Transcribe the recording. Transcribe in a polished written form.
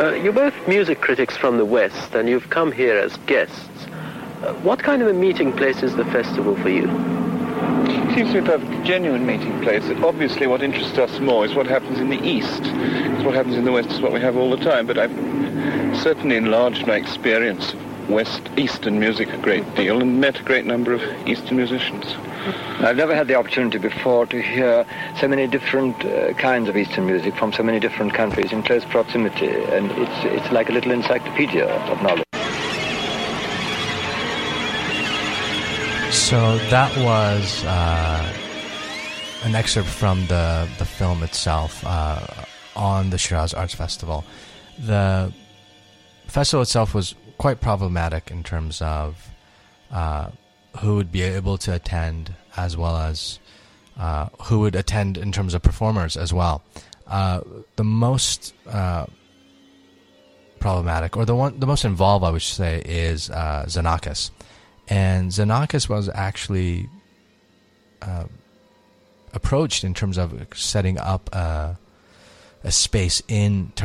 You're both music critics from the West, and you've come here as guests. What kind of a meeting place is the festival for you? It seems to be a perfect genuine meeting place. Obviously, what interests us more is what happens in the East. Because what happens in the West is what we have all the time, but I've certainly enlarged my experience of Eastern music a great deal and met a great number of Eastern musicians. I've never had the opportunity before to hear so many different kinds of Eastern music from so many different countries in close proximity, and it's like a little encyclopedia of knowledge. So that was an excerpt from the film itself on the Shiraz Arts Festival. The festival itself was quite problematic in terms of who would be able to attend, as well as who would attend in terms of performers as well. The most problematic, or the most involved, I would say, is Xenakis. And Xenakis was actually approached in terms of setting up a space in